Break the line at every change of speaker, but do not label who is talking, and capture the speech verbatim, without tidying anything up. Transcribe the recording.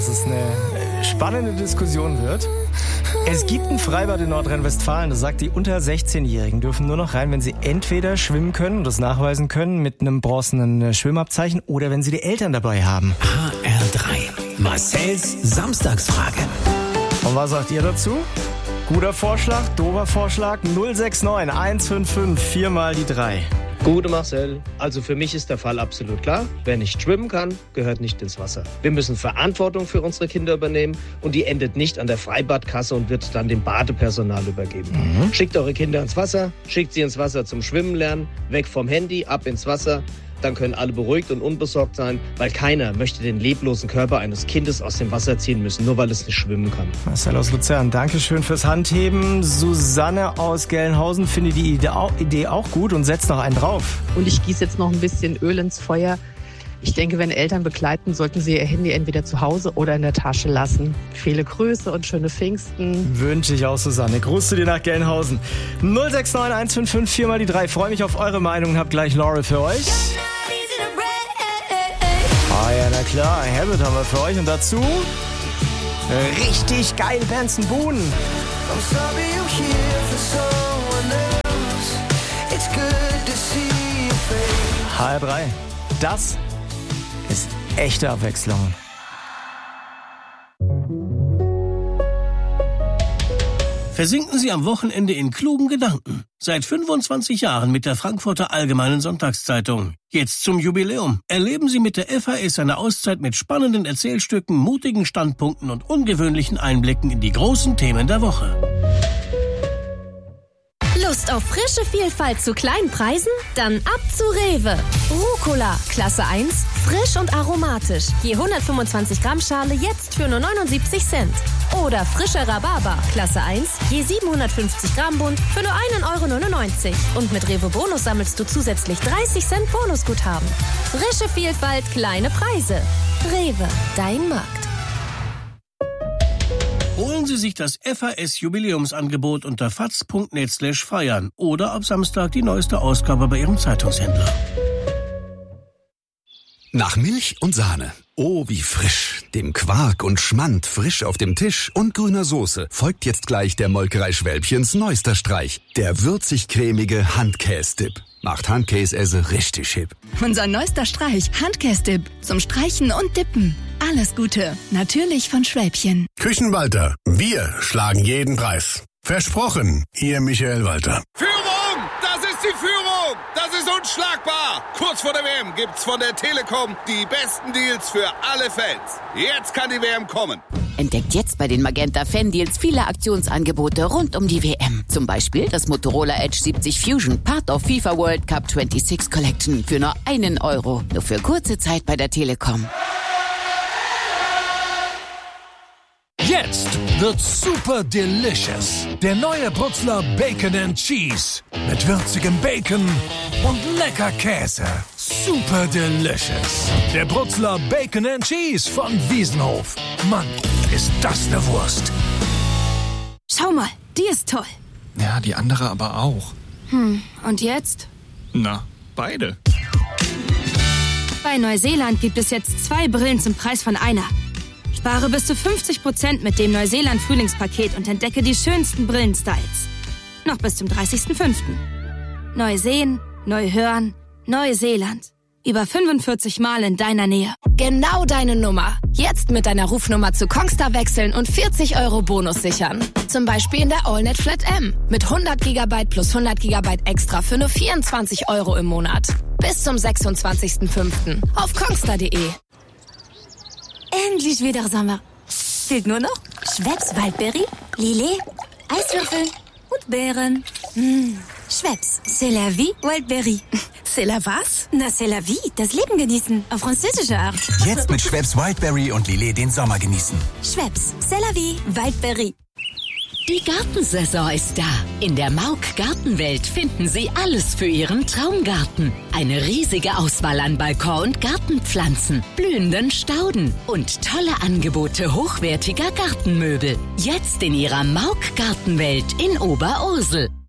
dass es eine spannende Diskussion wird. Es gibt ein Freibad in Nordrhein-Westfalen, das sagt, die unter sechzehnjährigen dürfen nur noch rein, wenn sie entweder schwimmen können und das nachweisen können mit einem bronzenen Schwimmabzeichen oder wenn sie die Eltern dabei haben.
H R drei. Marcells Samstagsfrage.
Und was sagt ihr dazu? Guter Vorschlag, doofer Vorschlag, null sechs neun eins fünf fünf vier mal die drei.
Gute Marcel, also für mich ist der Fall absolut klar. Wer nicht schwimmen kann, gehört nicht ins Wasser. Wir müssen Verantwortung für unsere Kinder übernehmen und die endet nicht an der Freibadkasse und wird dann dem Badepersonal übergeben. Mhm. Schickt eure Kinder ins Wasser, schickt sie ins Wasser zum Schwimmen lernen, weg vom Handy, ab ins Wasser. Dann können alle beruhigt und unbesorgt sein, weil keiner möchte den leblosen Körper eines Kindes aus dem Wasser ziehen müssen, nur weil es nicht schwimmen kann.
Marcel aus Luzern, Dankeschön fürs Handheben. Susanne aus Gelnhausen findet die Idee auch gut und setzt noch einen drauf.
Und ich gieße jetzt noch ein bisschen Öl ins Feuer. Ich denke, wenn Eltern begleiten, sollten sie ihr Handy entweder zu Hause oder in der Tasche lassen. Viele Grüße und schöne Pfingsten.
Wünsche ich auch, Susanne. Gruß zu dir nach Gelnhausen. null sechs neun eins fünf fünf vier mal die drei. Freue mich auf eure Meinung und hab gleich Laurel für euch. Ah ja, na klar, Habit haben wir für euch und dazu richtig geil Benson Boone. H R drei, das ist echte Abwechslung.
Versinken Sie am Wochenende in klugen Gedanken. Seit fünfundzwanzig Jahren mit der Frankfurter Allgemeinen Sonntagszeitung. Jetzt zum Jubiläum. Erleben Sie mit der F A S eine Auszeit mit spannenden Erzählstücken, mutigen Standpunkten und ungewöhnlichen Einblicken in die großen Themen der Woche.
Lust auf frische Vielfalt zu kleinen Preisen? Dann ab zu Rewe. Rucola, Klasse eins, frisch und aromatisch. Je hundertfünfundzwanzig Gramm Schale jetzt für nur neunundsiebzig Cent. Oder frischer Rhabarber, Klasse eins, je siebenhundertfünfzig Gramm Bund für nur einen Euro neunundneunzig. Und mit Rewe Bonus sammelst du zusätzlich dreißig Cent Bonusguthaben. Frische Vielfalt, kleine Preise. Rewe, dein Markt.
Holen Sie sich das F A S-Jubiläumsangebot unter faz punkt net slash feiern oder ab Samstag die neueste Ausgabe bei Ihrem Zeitungshändler.
Nach Milch und Sahne. Oh, wie frisch. Dem Quark und Schmand frisch auf dem Tisch und grüner Soße folgt jetzt gleich der Molkerei Schwälbchens neuester Streich. Der würzig-cremige Handkäse-Dip. Macht Handkäse richtig hip.
Unser neuester Streich, Handkäse-Dip. Zum Streichen und Dippen. Alles Gute. Natürlich von Schwälbchen.
Küchenwalter. Wir schlagen jeden Preis. Versprochen. Ihr Michael Walter.
Führung! Das ist die Führung! Das ist unschlagbar! Kurz vor der W M gibt's von der Telekom die besten Deals für alle Fans. Jetzt kann die W M kommen.
Entdeckt jetzt bei den Magenta Fan-Deals viele Aktionsangebote rund um die W M. Zum Beispiel das Motorola Edge siebzig Fusion, Part of FIFA World Cup sechsundzwanzig Collection für nur einen Euro. Nur für kurze Zeit bei der Telekom.
Jetzt wird's super delicious. Der neue Brutzler Bacon and Cheese. Mit würzigem Bacon und lecker Käse. Super delicious. Der Brutzler Bacon and Cheese von Wiesenhof. Mann, ist das eine Wurst.
Schau mal, die ist toll.
Ja, die andere aber auch.
Hm, und jetzt?
Na, beide.
Bei Neuseeland gibt es jetzt zwei Brillen zum Preis von einer. Spare bis zu fünfzig Prozent mit dem Neuseeland-Frühlingspaket und entdecke die schönsten Brillenstyles. Noch bis zum dreißigsten fünften Neu sehen, neu hören, Neuseeland. Über fünfundvierzig Mal in deiner Nähe.
Genau deine Nummer. Jetzt mit deiner Rufnummer zu Kongstar wechseln und vierzig Euro Bonus sichern. Zum Beispiel in der AllNet Flat M. Mit hundert Gigabyte plus hundert Gigabyte extra für nur vierundzwanzig Euro im Monat. Bis zum sechsundzwanzigsten fünften auf kongstar punkt de.
Endlich wieder Sommer. Fehlt nur noch Schweppes Waldbeere, Lillet, Eiswürfel und Beeren. Mmh. Schweppes, c'est la vie, Wildberry.
C'est la was?
Na, c'est la vie, das Leben genießen, auf französische Art.
Jetzt mit Schweppes Wildberry und Lillet den Sommer genießen.
Schweppes, c'est la vie, Wildberry.
Die Gartensaison ist da. In der Mauk Gartenwelt finden Sie alles für Ihren Traumgarten. Eine riesige Auswahl an Balkon- und Gartenpflanzen, blühenden Stauden und tolle Angebote hochwertiger Gartenmöbel. Jetzt in Ihrer Mauk Gartenwelt in Oberursel.